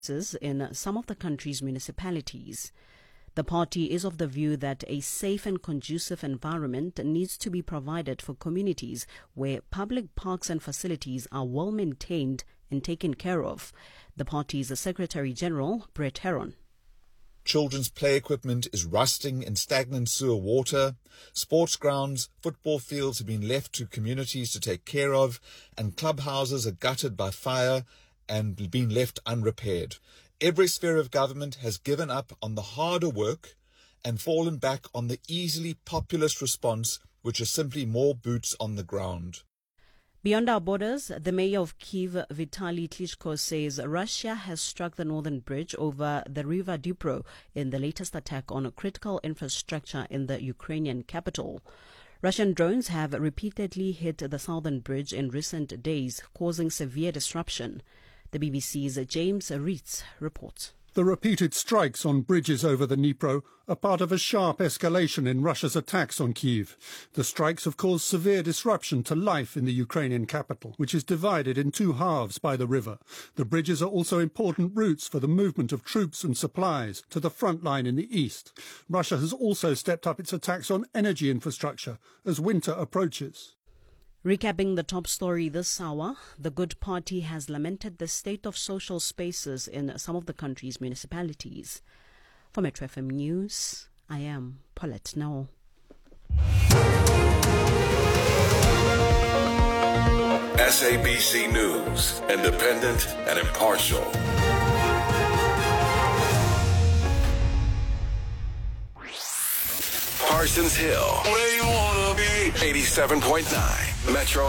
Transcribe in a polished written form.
in some of the country's municipalities. The party is of the view that a safe and conducive environment needs to be provided for communities where public parks and facilities are well maintained and taken care of. The party's Secretary General, Brett Herron. Children's play equipment is rusting in stagnant sewer water. Sports grounds, football fields have been left to communities to take care of, and clubhouses are gutted by fire and been left unrepaired. Every sphere of government has given up on the harder work and fallen back on the easily populist response, which is simply more boots on the ground. Beyond our borders, the mayor of Kyiv, Vitaly Klitschko, says Russia has struck the northern bridge over the river Dnipro in the latest attack on critical infrastructure in the Ukrainian capital. Russian drones have repeatedly hit the southern bridge in recent days, causing severe disruption. The BBC's James Reitz reports. The repeated strikes on bridges over the Dnipro are part of a sharp escalation in Russia's attacks on Kyiv. The strikes have caused severe disruption to life in the Ukrainian capital, which is divided in two halves by the river. The bridges are also important routes for the movement of troops and supplies to the front line in the east. Russia has also stepped up its attacks on energy infrastructure as winter approaches. Recapping the top story this hour, the Good Party has lamented the state of social spaces in some of the country's municipalities. For Metro FM News, I am Paulette Noel. SABC News, independent and impartial. Parsons Hill, where you wanna be. 87.9 Metro